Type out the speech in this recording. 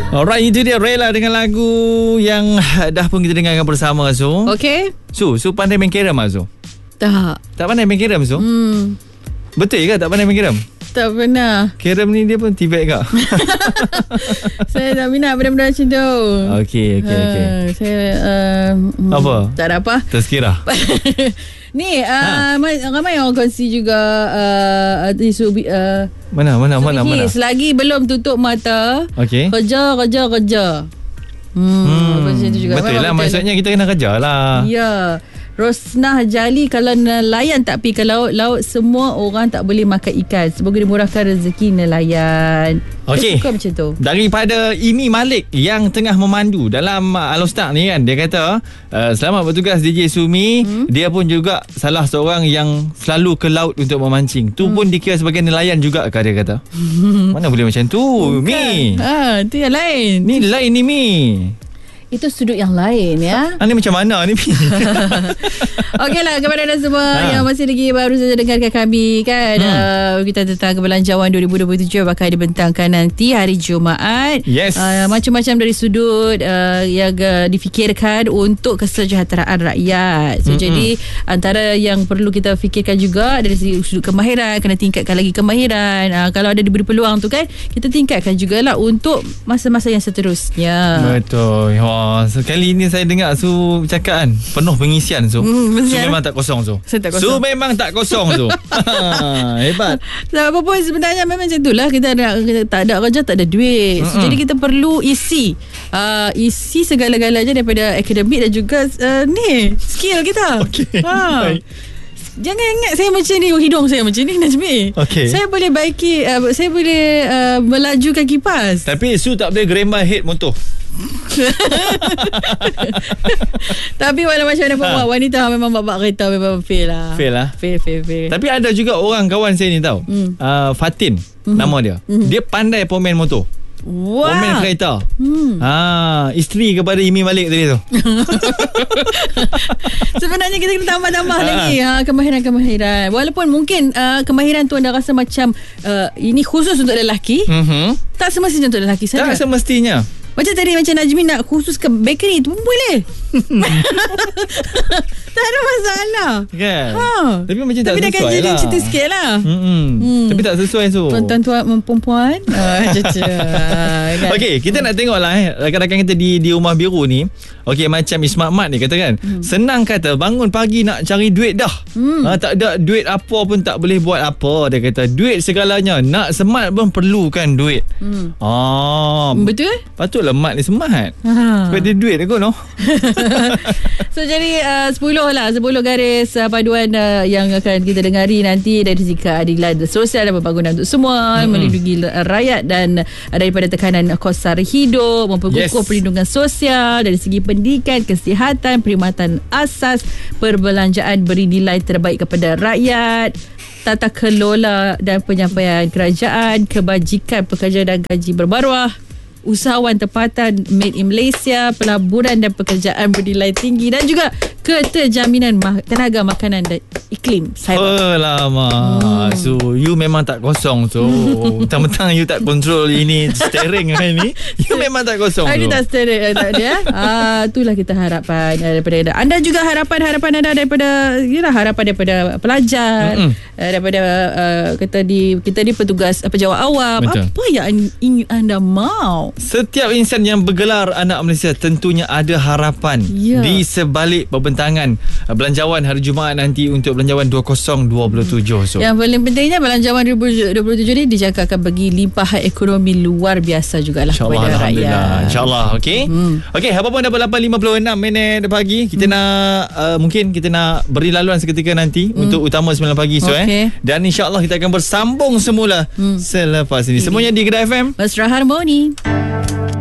Alright, itu dia Rela dengan lagu yang dah pun kita dengarkan bersama, Su. Okay. Su pandai main kerem, Su? Tak pandai main kerem, Su? Betul ke tak pandai main kerem? Tak pernah. Kerem ni dia pun tibet kak. Saya tak minat benda-benda macam tu. Okey. Saya Apa? tak ada apa. Tazkirah. Ni ramai orang kongsi juga isu Mana. selagi belum tutup mata, Okey. kerja. Kongsi tu juga. Betul lah, maksudnya kita kena kerja lah. Ya. Rosnah Jali, kalau nelayan tak pergi ke laut, semua orang tak boleh makan ikan. Semoga dimurahkan rezeki nelayan. Okey. Suka macam tu. Daripada Imi Malik yang tengah memandu dalam Alostak ni kan, dia kata selamat bertugas DJ Sumi. Dia pun juga salah seorang yang selalu ke laut untuk memancing. Tu pun dikira sebagai nelayan juga kah, dia kata. Mana boleh macam tu, Mi? Tu yang lain. Ni lain ni, Mi. Itu sudut yang lain ya. Ni macam mana ni, Mi? Okeylah, kepada anda semua yang masih lagi baru saja dengarkan kami kan, kita tentang kebelanjawan 2027 bakal dibentangkan nanti hari Jumaat. Yes. Macam-macam dari sudut yang difikirkan untuk kesejahteraan rakyat. So jadi antara yang perlu kita fikirkan juga dari sudut kemahiran, kena tingkatkan lagi kemahiran. Kalau ada diberi peluang tu kan, kita tingkatkan jugalah untuk masa-masa yang seterusnya. Betul. Sekali ni saya dengar Su cakap kan, penuh pengisian, Su. Su memang tak kosong, Su. Su memang tak kosong, Su. Hebat. Apa pun sebenarnya memang macam itulah. Kita tak ada kerja, tak ada duit. So, jadi kita perlu isi segala-galanya daripada akademik dan juga skill kita. Okey. Jangan ingat saya macam ni, hidung saya macam ni, Najmi. Saya boleh baiki, saya boleh melajukan kipas. Tapi Su tak boleh grandma head motor. Tapi walau macam mana pun wanita memang bawa kereta memang fail lah. Fail. Tapi ada juga orang kawan saya ni tahu, Fatin nama dia. Dia pandai pomen motor. Pomen kereta. Isteri kepada Imi Malik tadi tu. Sebenarnya kita kena tambah-tambah lagi kemahiran. Walaupun mungkin kemahiran tu anda rasa macam ini khusus untuk lelaki. Tak semestinya untuk lelaki saja. Tak semestinya. Macam tadi, macam Najmi nak khusus ke bakery tu pun boleh. Tak ada masalah kan? Tapi macam tak sesuai lah. Tapi dah kerja dia cerita sikit lah. Tapi tak sesuai, Su. Tuan-tuan perempuan Okey, kita nak tengok lah rakan-rakan kita di Rumah Biru ni. Okey, macam Ismat Mat ni kata kan, senang kata bangun pagi nak cari duit dah. Tak ada duit apa pun tak boleh buat apa. Dia kata duit segalanya. Nak semat pun perlukan duit. Betul? Patutlah mat ni semat. Sebab dia duit aku no. So jadi 10 garis panduan yang akan kita dengari nanti dari segi keadilan sosial dan pembangunan untuk semua, melindungi rakyat dan daripada tekanan kos sara hidup, memperkukuh perlindungan sosial dari segi pendidikan, kesihatan, perkhidmatan asas, perbelanjaan beri nilai terbaik kepada rakyat, tata kelola dan penyampaian kerajaan, kebajikan pekerja dan gaji bermaruah, usahawan tempatan made in Malaysia, pelaburan dan pekerjaan bernilai tinggi dan juga keterjaminan tenaga makanan dan iklim cyber. Lama. So you memang tak kosong, so mentang-mentang you tak control ini steering ni, you memang tak kosong. Ini tak steering tak dia. Itulah kita harapkan daripada anda, juga harapan anda daripada harapan daripada pelajar, daripada kita di petugas pejabat awam. Betul. Apa yang ingin anda mau? Setiap insan yang bergelar anak Malaysia tentunya ada harapan di sebalik pembentangan belanjawan hari Jumaat nanti untuk belanjawan 2027. So yang paling pentingnya belanjawan 2027 ni dijangka akan bagi limpahan ekonomi luar biasa jugalah kepada rakyat. InsyaAllah. Okey. Okey, apa pun dapat 8.56 minit pagi. Kita nak mungkin kita nak beri laluan seketika nanti untuk utama 9 pagi, so dan insyaAllah kita akan bersambung semula selepas ini. Semuanya di Kedah FM Mesra Harmoni.